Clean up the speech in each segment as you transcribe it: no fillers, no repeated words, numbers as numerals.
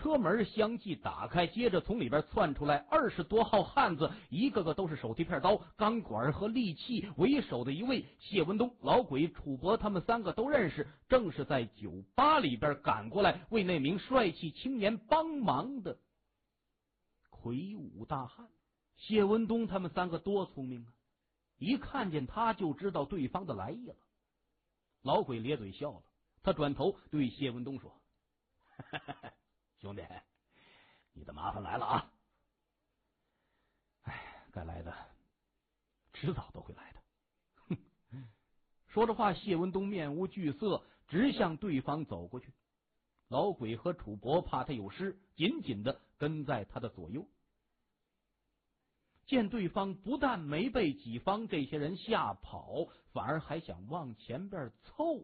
车门相继打开，接着从里边窜出来20多号汉子，一个个都是手提片刀、钢管和利器。为首的一位谢文东、老鬼、楚伯他们3个都认识，正是在酒吧里边赶过来为那名帅气青年帮忙的魁梧大汉。谢文东他们3个多聪明啊，一看见他就知道对方的来意了。老鬼咧嘴笑了，他转头对谢文东说：兄弟，你的麻烦来了啊！哎，该来的迟早都会来的。哼！说着话，谢文东面无惧色，直向对方走过去。老鬼和楚伯怕他有失，紧紧的跟在他的左右。见对方不但没被己方这些人吓跑，反而还想往前边凑，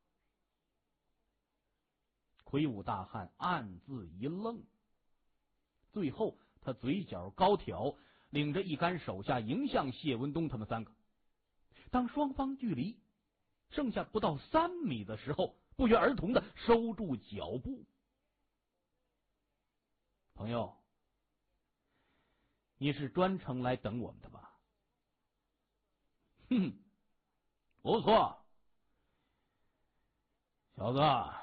魁梧大汉暗自一愣。最后他嘴角高挑，领着一干手下迎向谢文东他们3个。当双方距离剩下不到3米的时候，不约而同的收住脚步。朋友，你是专程来等我们的吧？哼，不错，小子，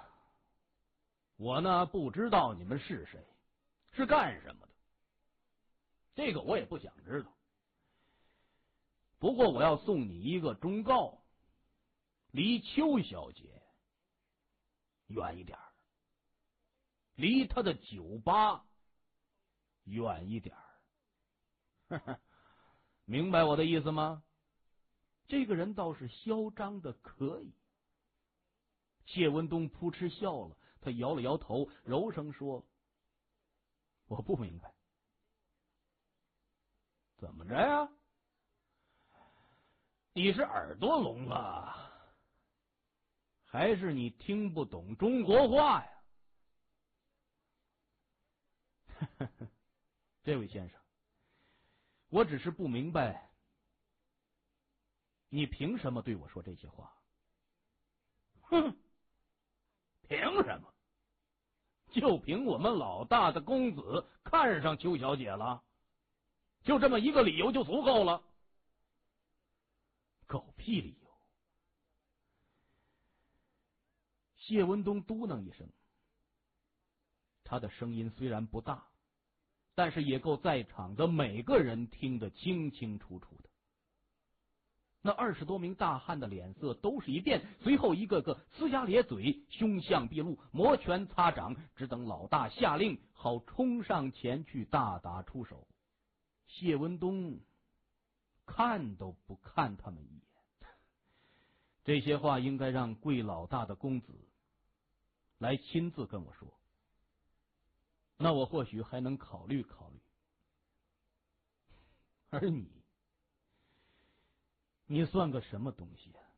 我呢不知道你们是谁，是干什么的，这个我也不想知道。不过我要送你一个忠告，离邱小姐远一点，离她的酒吧远一点。明白我的意思吗？这个人倒是嚣张的可以。谢文东扑哧笑了，他摇了摇头，柔声说：我不明白。怎么着呀？你是耳朵聋啊，还是你听不懂中国话呀？这位先生，我只是不明白，你凭什么对我说这些话？哼，凭什么？就凭我们老大的公子看上邱小姐了，就这么一个理由就足够了。狗屁理由！谢文东嘟囔一声，他的声音虽然不大，但是也够在场的每个人听得清清楚楚的。那20多名大汉的脸色都是一变，随后一个个呲牙咧嘴，凶相毕露，摩拳擦掌，只等老大下令，好冲上前去大打出手。谢文东看都不看他们一眼。这些话应该让贵老大的公子来亲自跟我说，那我或许还能考虑考虑。而你算个什么东西啊？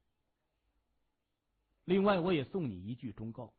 另外，我也送你一句忠告：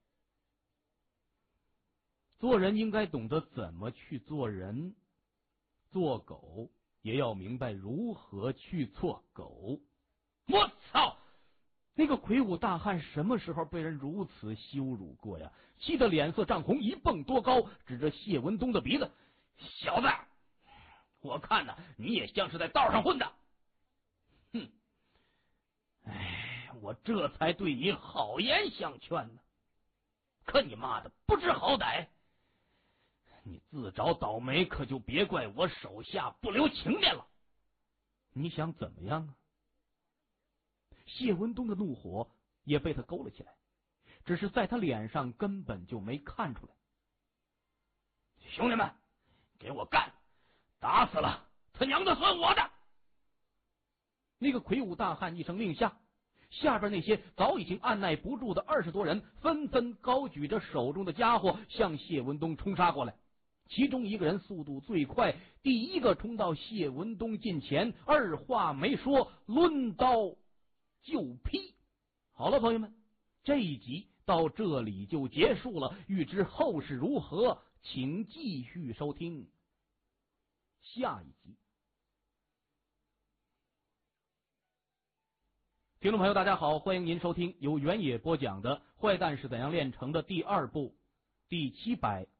做人应该懂得怎么去做人，做狗也要明白如何去做狗。我操！那个魁梧大汉什么时候被人如此羞辱过呀？气得脸色涨红，一蹦多高，指着谢文东的鼻子：小子，我看呢，你也像是在道上混的。哼！哎，我这才对你好言相劝呢，可你妈的不知好歹！你自找倒霉，可就别怪我手下不留情面了。你想怎么样啊？谢文东的怒火也被他勾了起来，只是在他脸上根本就没看出来。兄弟们，给我干！打死了他娘的算我的！那个魁梧大汉一声令下，下边那些早已经按耐不住的20多人纷纷高举着手中的家伙向谢文东冲杀过来。其中一个人速度最快，第一个冲到谢文东近前，二话没说，抡刀就劈。好了，朋友们，这一集到这里就结束了。欲知后事如何，请继续收听下一集。听众朋友大家好，欢迎您收听由原野播讲的《坏蛋是怎样炼成的》第2部第700